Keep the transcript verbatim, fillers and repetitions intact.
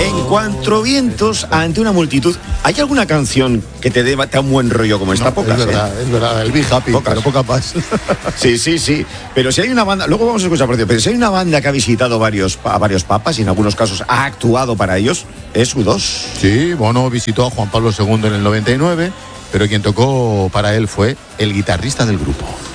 En cuatro vientos, ante una multitud, ¿hay alguna canción que te dé tan buen rollo como esta? No, Pocas, es verdad, ¿eh? es verdad, el Be Happy, Pocas. pero pocas más. Sí, sí, sí. Pero si hay una banda, luego vamos a escuchar, por cierto, pero si hay una banda que ha visitado varios, a varios papas y en algunos casos ha actuado para ellos, es U dos. Sí, Bono visitó a Juan Pablo segundo en el noventa y nueve, pero quien tocó para él fue el guitarrista del grupo.